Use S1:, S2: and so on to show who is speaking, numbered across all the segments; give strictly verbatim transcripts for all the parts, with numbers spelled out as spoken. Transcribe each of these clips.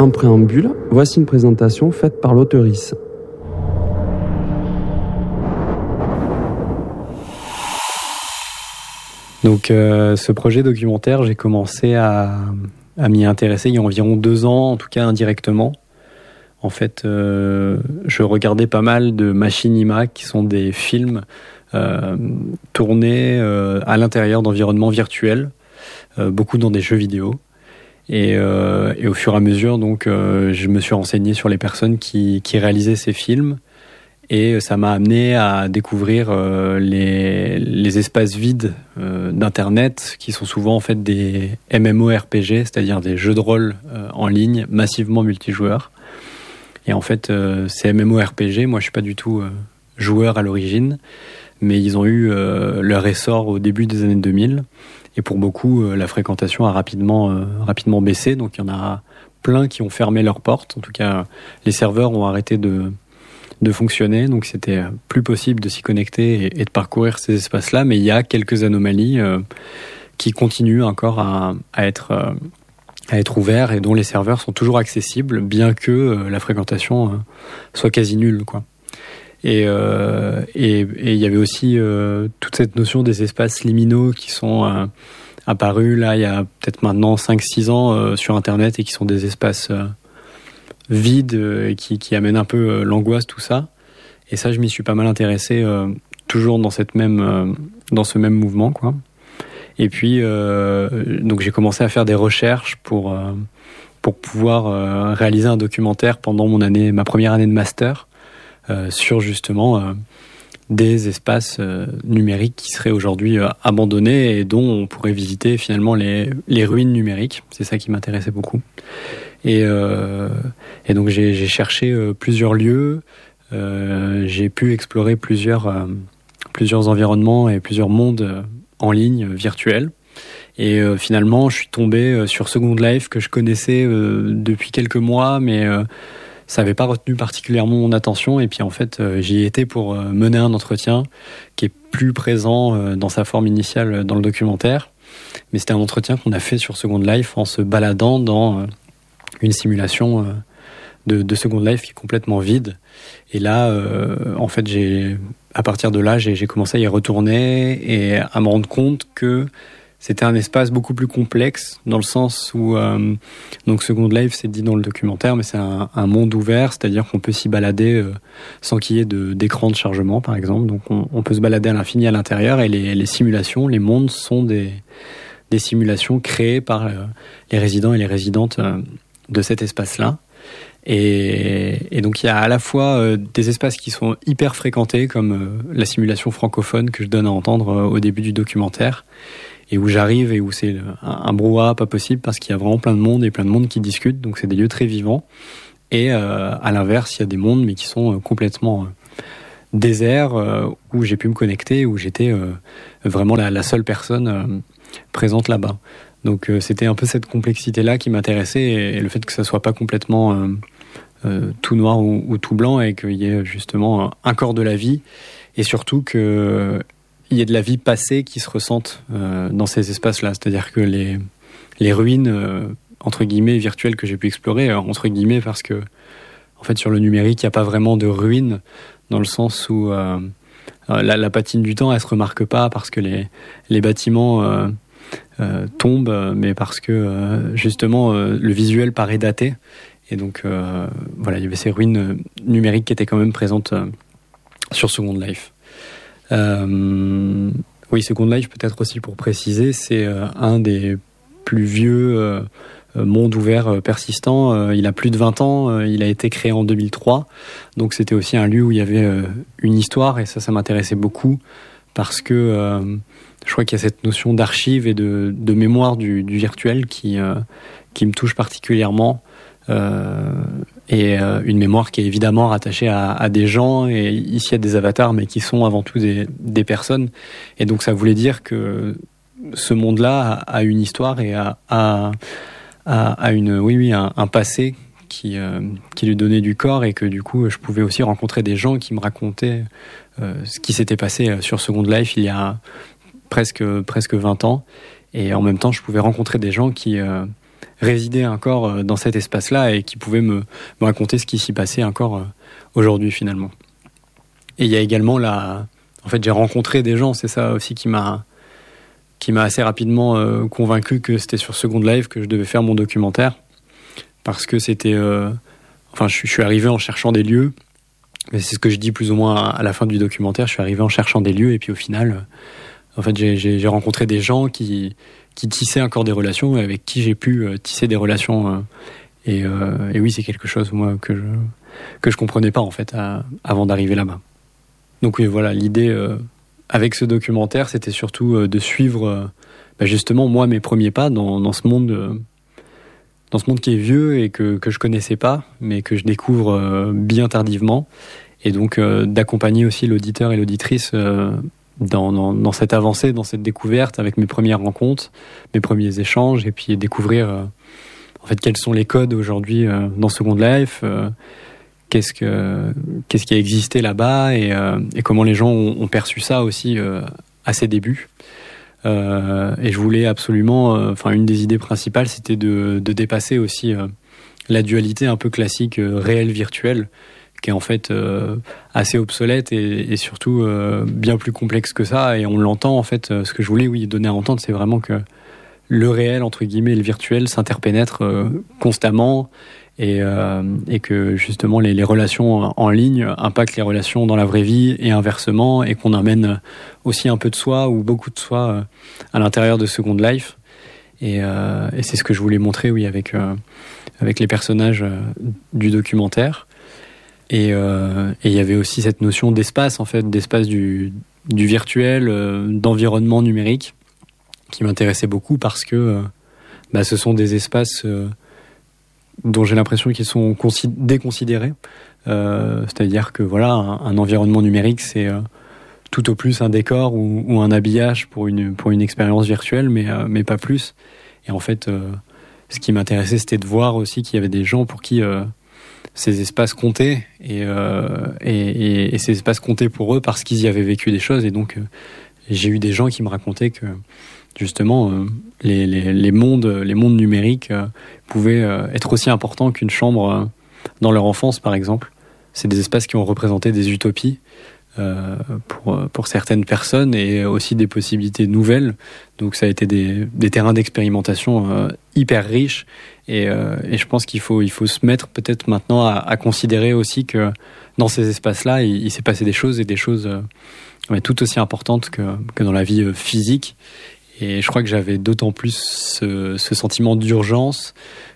S1: En préambule, voici une présentation faite par l'auteurice.
S2: Donc euh, ce projet documentaire, j'ai commencé à, à m'y intéresser il y a environ deux ans, en tout cas indirectement. En fait, euh, je regardais pas mal de machinima, qui sont des films euh, tournés euh, à l'intérieur d'environnements virtuels, euh, beaucoup dans des jeux vidéo. Et, euh, et au fur et à mesure, donc, euh, je me suis renseigné sur les personnes qui, qui réalisaient ces films. Et ça m'a amené à découvrir euh, les, les espaces vides euh, d'Internet, qui sont souvent en fait des MMORPG, c'est-à-dire des jeux de rôle euh, en ligne, massivement multijoueurs. Et en fait, euh, ces MMORPG, moi je suis pas du tout euh, joueur à l'origine, mais ils ont eu euh, leur essor au début des années deux mille. Et pour beaucoup, euh, la fréquentation a rapidement, euh, rapidement baissé. Donc il y en a plein qui ont fermé leurs portes. En tout cas, les serveurs ont arrêté de, de fonctionner. Donc c'était plus possible de s'y connecter et, et de parcourir ces espaces-là. Mais il y a quelques anomalies euh, qui continuent encore à, à être... Euh, à être ouverts et dont les serveurs sont toujours accessibles, bien que euh, la fréquentation euh, soit quasi nulle, quoi. Et euh, et et il y avait aussi euh, toute cette notion des espaces liminaux qui sont euh, apparus là il y a peut-être maintenant cinq six ans euh, sur Internet, et qui sont des espaces euh, vides euh, et qui qui amènent un peu euh, l'angoisse, tout ça. Et ça, je m'y suis pas mal intéressé, euh, toujours dans cette même euh, dans ce même mouvement, quoi. Et puis, euh, donc j'ai commencé à faire des recherches pour, euh, pour pouvoir euh, réaliser un documentaire pendant mon année, ma première année de master, euh, sur justement euh, des espaces euh, numériques qui seraient aujourd'hui euh, abandonnés et dont on pourrait visiter finalement les, les ruines numériques. C'est ça qui m'intéressait beaucoup. Et, euh, et donc j'ai, j'ai cherché euh, plusieurs lieux, euh, j'ai pu explorer plusieurs, euh, plusieurs environnements et plusieurs mondes euh, en ligne, euh, virtuelle. Et euh, finalement, je suis tombé euh, sur Second Life, que je connaissais euh, depuis quelques mois, mais euh, ça n'avait pas retenu particulièrement mon attention. Et puis en fait, euh, j'y étais pour euh, mener un entretien qui est plus présent euh, dans sa forme initiale euh, dans le documentaire. Mais c'était un entretien qu'on a fait sur Second Life en se baladant dans euh, une simulation euh, de, de Second Life qui est complètement vide. Et là, euh, en fait, j'ai... à partir de là, j'ai, j'ai commencé à y retourner et à me rendre compte que c'était un espace beaucoup plus complexe, dans le sens où, euh, donc Second Life, c'est dit dans le documentaire, mais c'est un, un monde ouvert, c'est-à-dire qu'on peut s'y balader euh, sans qu'il y ait de, d'écran de chargement, par exemple. Donc on, on peut se balader à l'infini à l'intérieur, et les, les simulations, les mondes sont des, des simulations créées par euh, les résidents et les résidentes euh, de cet espace-là. Et, et donc il y a à la fois euh, des espaces qui sont hyper fréquentés, comme euh, la simulation francophone que je donne à entendre euh, au début du documentaire, et où j'arrive et où c'est un, un brouhaha pas possible, parce qu'il y a vraiment plein de monde et plein de monde qui discutent, donc c'est des lieux très vivants. Et euh, à l'inverse, il y a des mondes mais qui sont euh, complètement euh, déserts, euh, où j'ai pu me connecter, où j'étais euh, vraiment la, la seule personne euh, présente là-bas. Donc euh, c'était un peu cette complexité-là qui m'intéressait, et, et le fait que ça soit pas complètement euh, euh, tout noir ou, ou tout blanc, et qu'il y ait justement un corps de la vie, et surtout que il y ait de la vie passée qui se ressente euh, dans ces espaces-là. C'est-à-dire que les, les ruines, euh, entre guillemets, virtuelles que j'ai pu explorer, euh, entre guillemets, parce que en fait sur le numérique, il n'y a pas vraiment de ruines, dans le sens où euh, la, la patine du temps, elle se remarque pas, parce que les, les bâtiments euh, euh, tombent, mais parce que euh, justement euh, le visuel paraît daté. Et donc euh, voilà, il y avait ces ruines numériques qui étaient quand même présentes euh, sur Second Life. Euh, oui, Second Life, peut-être aussi pour préciser, c'est euh, un des plus vieux euh, mondes ouverts euh, persistants. Euh, il a plus de vingt ans, euh, il a été créé en deux mille trois, donc c'était aussi un lieu où il y avait euh, une histoire, et ça, ça m'intéressait beaucoup, parce que euh, je crois qu'il y a cette notion d'archive et de, de mémoire du, du virtuel qui, euh, qui me touche particulièrement. Euh, et euh, une mémoire qui est évidemment rattachée à, à des gens, et ici à des avatars, mais qui sont avant tout des, des personnes. Et donc ça voulait dire que ce monde-là a, a une histoire et a, a, a, a une, oui, oui, un, un passé qui, euh, qui lui donnait du corps, et que du coup je pouvais aussi rencontrer des gens qui me racontaient euh, ce qui s'était passé sur Second Life il y a presque, presque vingt ans. Et en même temps, je pouvais rencontrer des gens qui... Euh, résidait encore dans cet espace-là et qui pouvait me, me raconter ce qui s'y passait encore aujourd'hui finalement. Et il y a également la... En fait, j'ai rencontré des gens, c'est ça aussi qui m'a, qui m'a assez rapidement euh, convaincu que c'était sur Second Life que je devais faire mon documentaire. Parce que c'était... Euh... Enfin, je, je suis arrivé en cherchant des lieux. Mais c'est ce que je dis plus ou moins à la fin du documentaire. Je suis arrivé en cherchant des lieux et puis au final, euh, en fait, j'ai, j'ai, j'ai rencontré des gens qui, qui tissaient encore des relations et avec qui j'ai pu euh, tisser des relations. Euh, et, euh, et oui, c'est quelque chose, moi, que je, que je comprenais pas, en fait, à, avant d'arriver là-bas. Donc oui, voilà, l'idée euh, avec ce documentaire, c'était surtout euh, de suivre euh, bah justement moi mes premiers pas dans, dans ce monde, euh, dans ce monde qui est vieux et que que je connaissais pas, mais que je découvre euh, bien tardivement, et donc euh, d'accompagner aussi l'auditeur et l'auditrice euh, dans, dans dans cette avancée, dans cette découverte, avec mes premières rencontres, mes premiers échanges, et puis découvrir euh, en fait quels sont les codes aujourd'hui euh, dans Second Life. Euh, Qu'est-ce, que, qu'est-ce qui a existé là-bas et, euh, et comment les gens ont, ont perçu ça aussi euh, à ses débuts. Euh, et je voulais absolument, enfin euh, une des idées principales, c'était de, de dépasser aussi euh, la dualité un peu classique euh, réel-virtuel, qui est en fait euh, assez obsolète et, et surtout euh, bien plus complexe que ça. Et on l'entend en fait, euh, ce que je voulais oui, donner à entendre, c'est vraiment que le réel, entre guillemets, et le virtuel s'interpénètrent euh, constamment. Et, euh, et que justement les, les relations en ligne impactent les relations dans la vraie vie et inversement, et qu'on amène aussi un peu de soi ou beaucoup de soi à l'intérieur de Second Life. Et, euh, et c'est ce que je voulais montrer, oui, avec euh, avec les personnages du documentaire. Et euh, et il y avait aussi cette notion d'espace, en fait, d'espace du du virtuel, euh, d'environnement numérique, qui m'intéressait beaucoup parce que euh, bah, ce sont des espaces euh, dont j'ai l'impression qu'ils sont consi- déconsidérés. Euh, c'est-à-dire que voilà, un, un environnement numérique, c'est euh, tout au plus un décor ou, ou un habillage pour une, pour une expérience virtuelle, mais, euh, mais pas plus. Et en fait, euh, ce qui m'intéressait, c'était de voir aussi qu'il y avait des gens pour qui euh, ces espaces comptaient, et, euh, et, et, et ces espaces comptaient pour eux parce qu'ils y avaient vécu des choses. Et donc, euh, j'ai eu des gens qui me racontaient que justement, euh, les, les, les, mondes, les mondes numériques euh, pouvaient euh, être aussi importants qu'une chambre euh, dans leur enfance, par exemple. C'est des espaces qui ont représenté des utopies euh, pour, pour certaines personnes, et aussi des possibilités nouvelles. Donc ça a été des, des terrains d'expérimentation euh, hyper riches, et, euh, et je pense qu'il faut, il faut se mettre peut-être maintenant à, à considérer aussi que dans ces espaces-là, il, il s'est passé des choses, et des choses euh, ouais, tout aussi importantes que, que dans la vie euh, physique. Et je crois que j'avais d'autant plus ce, ce sentiment d'urgence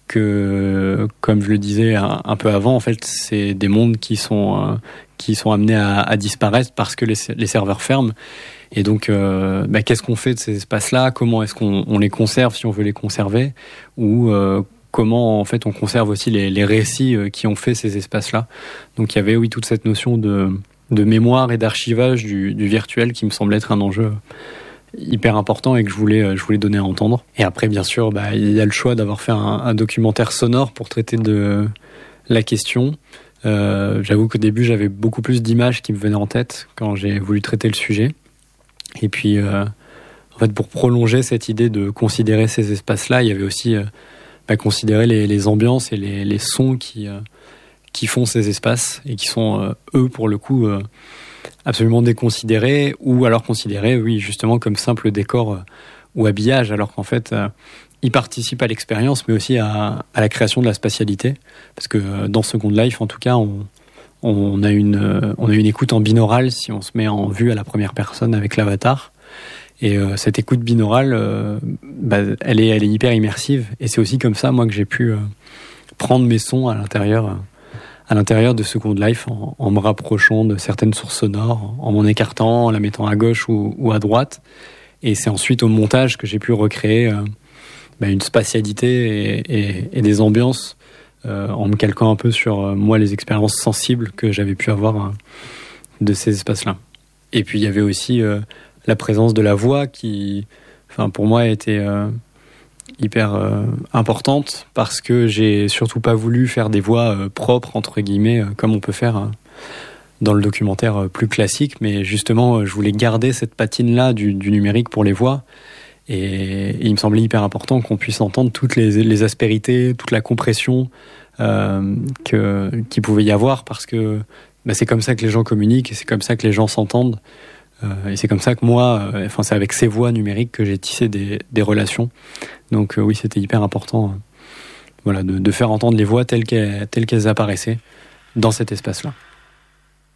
S2: que, comme je le disais un, un peu avant, en fait, c'est des mondes qui sont, euh, qui sont amenés à, à disparaître parce que les, les serveurs ferment. Et donc, euh, bah, qu'est-ce qu'on fait de ces espaces-là ? Comment est-ce qu'on on les conserve si on veut les conserver ? Ou euh, comment, en fait, on conserve aussi les, les récits qui ont fait ces espaces-là ? Donc, il y avait, oui, toute cette notion de, de mémoire et d'archivage du, du virtuel qui me semblait être un enjeu hyper important et que je voulais, je voulais donner à entendre. Et après, bien sûr, bah, il y a le choix d'avoir fait un, un documentaire sonore pour traiter de la question. Euh, j'avoue qu'au début, j'avais beaucoup plus d'images qui me venaient en tête quand j'ai voulu traiter le sujet. Et puis, euh, en fait, pour prolonger cette idée de considérer ces espaces-là, il y avait aussi euh, bah, considérer les, les ambiances et les, les sons qui, euh, qui font ces espaces et qui sont, euh, eux, pour le coup, euh, absolument déconsidérés, ou alors considérés, oui, justement, comme simple décor euh, ou habillage, alors qu'en fait, euh, ils participent à l'expérience, mais aussi à, à la création de la spatialité. Parce que euh, dans Second Life, en tout cas, on, on, a une, euh, on a une écoute en binaural si on se met en vue à la première personne avec l'avatar. Et euh, cette écoute binaurale, euh, bah, elle, est, elle est hyper immersive. Et c'est aussi comme ça, moi, que j'ai pu euh, prendre mes sons à l'intérieur... Euh, à l'intérieur de Second Life, en, en me rapprochant de certaines sources sonores, en m'en écartant, en la mettant à gauche ou, ou à droite. Et c'est ensuite au montage que j'ai pu recréer euh, bah, une spatialité et, et, et des ambiances, euh, en me calquant un peu sur, euh, moi, les expériences sensibles que j'avais pu avoir euh, de ces espaces-là. Et puis, il y avait aussi euh, la présence de la voix qui, enfin, pour moi, était... Euh, hyper euh, importante, parce que j'ai surtout pas voulu faire des voix euh, propres, entre guillemets, euh, comme on peut faire euh, dans le documentaire euh, plus classique, mais justement euh, je voulais garder cette patine là du, du numérique pour les voix, Et, et il me semblait hyper important qu'on puisse entendre toutes les, les aspérités, toute la compression euh, que, qu'il pouvait y avoir, parce que bah, c'est comme ça que les gens communiquent et c'est comme ça que les gens s'entendent. Euh, et c'est comme ça que moi, euh, enfin c'est avec ces voix numériques que j'ai tissé des, des relations. Donc euh, oui, c'était hyper important euh, voilà, de, de faire entendre les voix telles qu'elles, telles qu'elles apparaissaient dans cet espace-là.